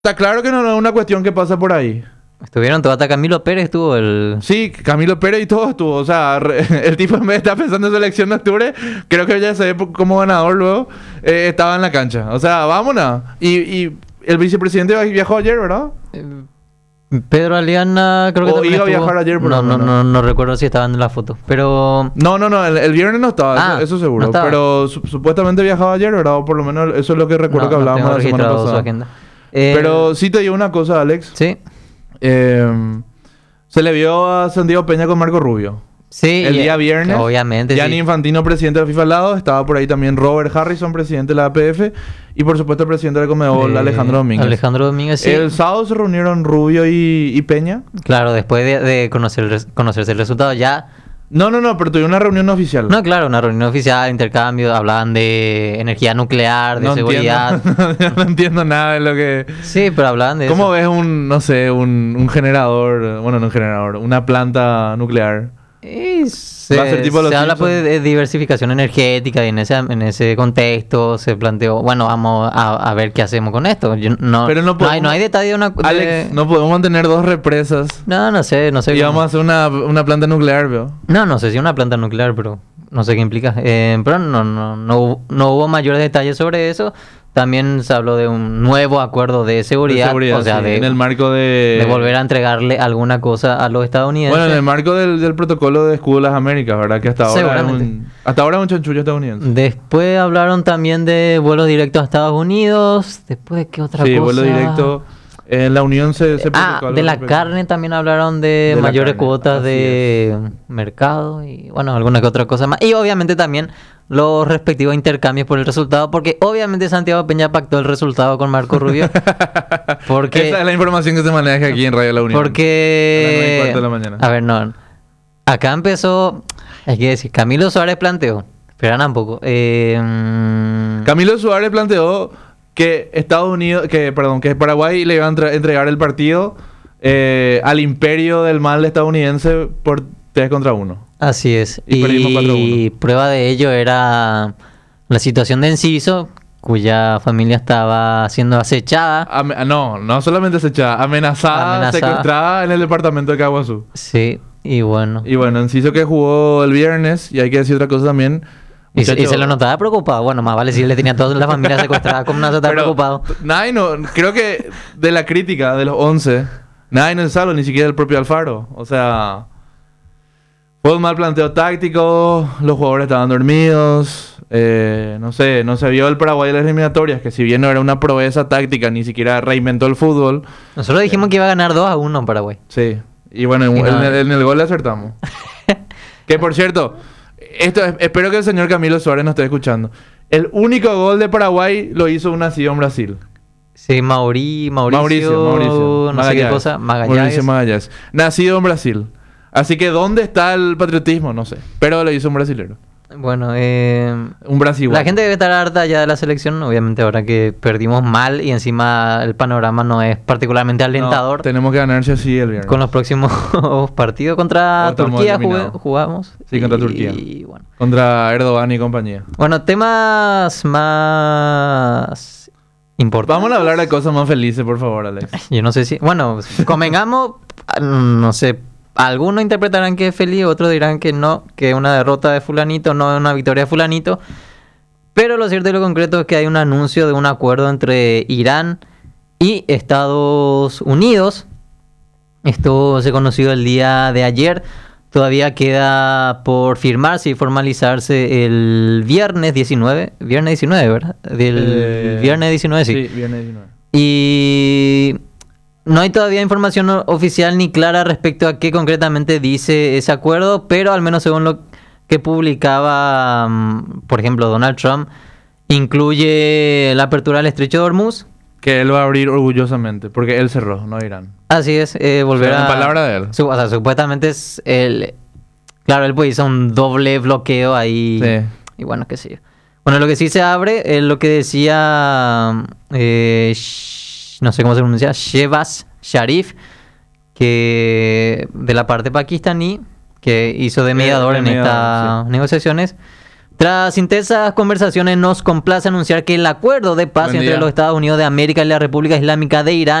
Está claro que no es una cuestión que pasa por ahí. Estuvieron todo, hasta Camilo Pérez estuvo el... Sí, Camilo Pérez y todo estuvo. O sea, el tipo en vez de estar pensando en su elección de octubre, creo que ya se ve como ganador luego, estaba en la cancha. O sea, vámonos. Y el vicepresidente viajó ayer, ¿verdad? Pedro Aliana creo que O también iba a estuvo. viajar ayer, pero no recuerdo si estaban en la foto, pero... No, el viernes no estaba, eso seguro. no estaba. Pero supuestamente viajaba ayer, ¿verdad? O por lo menos eso es lo que recuerdo que hablábamos tengo la semana registrado su pasada. agenda. Pero sí te digo una cosa, Alex. Sí. Se le vio a Santiago Peña con Marco Rubio. Sí. El día viernes. Obviamente, Gianni Infantino, presidente de la FIFA al lado. Estaba por ahí también Robert Harrison, presidente de la APF. Y por supuesto el presidente de la Conmebol, Alejandro Domínguez. Alejandro Domínguez, sí. El sábado se reunieron Rubio y Peña. Claro, después de conocerse el resultado ya... No, pero tuvieron una reunión oficial. No, claro, una reunión oficial, intercambio, hablaban de energía nuclear, de seguridad. No entiendo nada de lo que... Sí, pero hablaban de ¿Cómo eso. ves un generador? Bueno, no un generador, una planta nuclear. Y Va a ser tipo los se habla Simpsons. pues de diversificación energética y en ese contexto se planteó, bueno, vamos a ver qué hacemos con esto. Pero no podemos- no hay detalle de una... Alex, no podemos mantener dos represas. No sé. Y cómo. vamos a hacer una planta nuclear, veo. No sé si una planta nuclear, pero no sé qué implica. Pero no hubo mayores detalles sobre eso. También se habló de un nuevo acuerdo de seguridad. O sea, sí, de, en el marco de volver a entregarle alguna cosa a los estadounidenses. Bueno, en el marco del protocolo de escudo de las Américas, ¿verdad? Que hasta ahora es un chanchullo estadounidense. Después hablaron también de vuelos directos a Estados Unidos. Después, ¿qué otra cosa? Sí, vuelo directo. En la Unión se publicó algo de la respecto. carne también hablaron de De la mayores carne, cuotas así de mercado y bueno, alguna que otra cosa más. Y obviamente también los respectivos intercambios por el resultado, porque obviamente Santiago Peña pactó el resultado con Marco Rubio. Porque, Esa es la información que se maneja aquí en Radio La Unión. porque... A las 9:15 de la mañana. A ver, no. Acá empezó, hay que decir, Camilo Suárez planteó. Esperan un poco. Camilo Suárez planteó que que Paraguay le iba a entregar el partido al imperio del mal estadounidense por 3-1. Así es. Y perdimos 4-1. Y prueba de ello era la situación de Enciso, cuya familia estaba siendo acechada. No solamente acechada, amenazada, secuestrada en el departamento de Caguazú. Sí, y bueno. Y bueno, Enciso que jugó el viernes, y hay que decir otra cosa también. Y se lo notaba preocupado. Bueno, más vale si le tenía toda la familia secuestrada, como no se estaba preocupado. Creo que de la crítica de los 11, nadie nos salvo, ni siquiera el propio Alfaro. O sea, fue un mal planteo táctico, los jugadores estaban dormidos, no se vio el Paraguay de las eliminatorias, que si bien no era una proeza táctica, ni siquiera reinventó el fútbol. Nosotros dijimos que iba a ganar 2-1 en Paraguay. Sí, y bueno, en el gol le acertamos. Que por cierto, espero que el señor Camilo Suárez nos esté escuchando. El único gol de Paraguay lo hizo un nacido en Brasil. Sí, Mauricio. No sé qué cosa. Mauricio Magallanes. Nacido en Brasil. Así que, ¿dónde está el patriotismo? No sé. Pero lo hizo un brasilero. Bueno, un brasileño. la gente debe estar harta ya de la selección, obviamente ahora que perdimos mal y encima el panorama no es particularmente alentador. No, tenemos que ganarse así el viernes. Con los próximos partidos contra Turquía jugamos. Sí, contra Turquía. Y bueno. Contra Erdogan y compañía. Bueno, temas más importantes. Vamos a hablar de cosas más felices, por favor, Alex. Yo no sé si... Bueno, convengamos, no sé... Algunos interpretarán que es feliz, otros dirán que no, que es una derrota de fulanito, no es una victoria de fulanito. Pero lo cierto y lo concreto es que hay un anuncio de un acuerdo entre Irán y Estados Unidos. Esto se conoció el día de ayer. Todavía queda por firmarse y formalizarse el viernes 19. Viernes 19, ¿verdad? Viernes 19, sí. Sí, viernes 19. Y... no hay todavía información oficial ni clara respecto a qué concretamente dice ese acuerdo, pero al menos según lo que publicaba, por ejemplo, Donald Trump, incluye la apertura del Estrecho de Hormuz. Que él va a abrir orgullosamente, porque él cerró, no Irán. Así es, volver en palabra de él. O sea, supuestamente es el... Claro, él pues hizo un doble bloqueo ahí. Sí. Y bueno, qué sé yo. Bueno, lo que sí se abre es lo que decía... no sé cómo se pronuncia, Shehbaz Sharif, que de la parte pakistaní, que hizo de mediador en estas negociaciones, Tras intensas conversaciones, nos complace anunciar que el acuerdo de paz Buen entre día. los Estados Unidos de América y la República Islámica de Irán